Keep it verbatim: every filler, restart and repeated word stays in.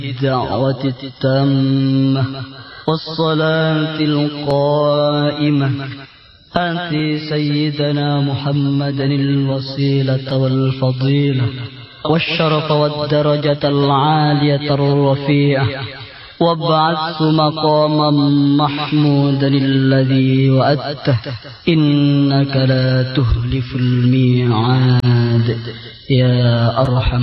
الدعوة التامة والصلاة القائمة آتِ سيدنا محمدا الوسيلة والفضيلة والشرف والدرجة العالية الرفيعة وابعثه مقاما محمودا الذي وعدته إنك لا تخلف الميعاد يا أرحم